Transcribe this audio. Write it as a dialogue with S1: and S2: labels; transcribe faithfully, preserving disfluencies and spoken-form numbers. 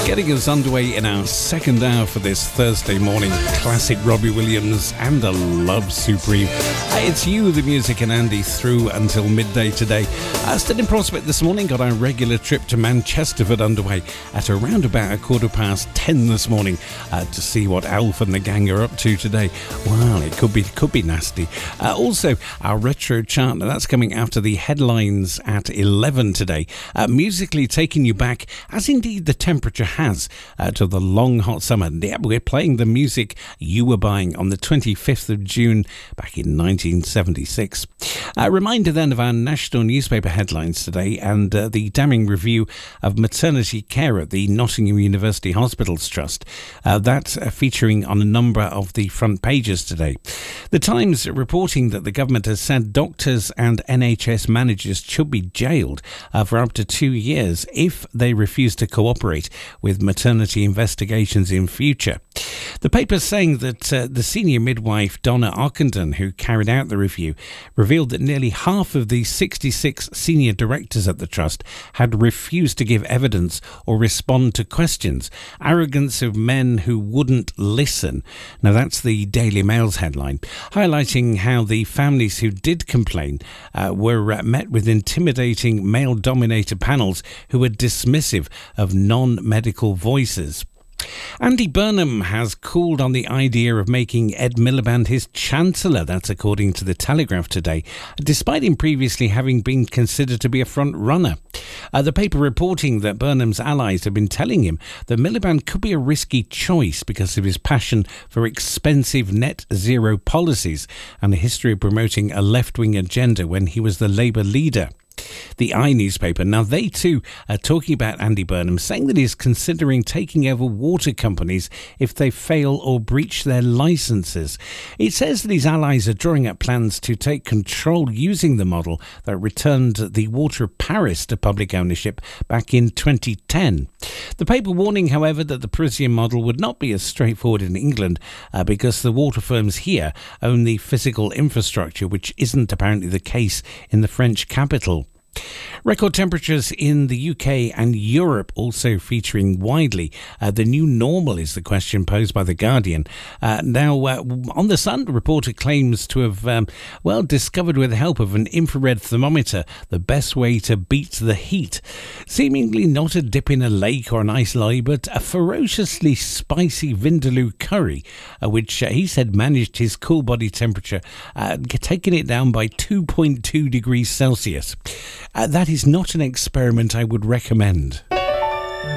S1: Getting us underway in our second hour for this Thursday morning. Classic Robbie Williams and a Love Supreme. Hey, it's you, the music, and Andy through until midday today. Uh, still in prospect this morning, got our regular trip to Manchesterford underway at around about a quarter past ten this morning uh, to see what Alf and the gang are up to today. Well, it could be could be nasty. Uh, also, our retro chart, now that's coming after the headlines at eleven today. Uh, musically taking you back, as indeed the temperature has, uh, to the long hot summer. Yeah, we're playing the music you were buying on the twenty-fifth of June back in nineteen seventy-six. A reminder then of our national newspaper headlines today and uh, the damning review of maternity care at the Nottingham University Hospitals Trust. Uh, that uh, featuring on a number of the front pages today. The Times reporting that the government has said doctors and N H S managers should be jailed uh, for up to two years if they refuse to cooperate with maternity investigations in future. The paper's saying that uh, the senior midwife Donna Arkenden, who carried out the review, revealed that nearly half of the sixty-six senior directors at the trust had refused to give evidence or respond to questions. Arrogance of men who wouldn't listen. Now that's the Daily Mail's headline, highlighting how the families who did complain uh, were uh, met with intimidating male-dominated panels who were dismissive of non-medical voices. Andy Burnham has cooled on the idea of making Ed Miliband his Chancellor. That's according to the Telegraph today, despite him previously having been considered to be a front runner. Uh, the paper reporting that Burnham's allies have been telling him that Miliband could be a risky choice because of his passion for expensive net zero policies and a history of promoting a left-wing agenda when he was the Labour leader. The I newspaper, now they too are talking about Andy Burnham, saying that he's considering taking over water companies if they fail or breach their licences. It says that his allies are drawing up plans to take control using the model that returned the Water of Paris to public ownership back in twenty ten. The paper warning, however, that the Parisian model would not be as straightforward in England uh, because the water firms here own the physical infrastructure, which isn't apparently the case in the French capital. Record temperatures in the U K and Europe also featuring widely. Uh, the new normal is the question posed by The Guardian. Uh, now, uh, on The Sun, the reporter claims to have, um, well, discovered with the help of an infrared thermometer the best way to beat the heat. Seemingly not a dip in a lake or an ice lolly, but a ferociously spicy Vindaloo curry, uh, which uh, he said managed his cool body temperature, uh, taking it down by two point two degrees Celsius. Uh, that is not an experiment I would recommend.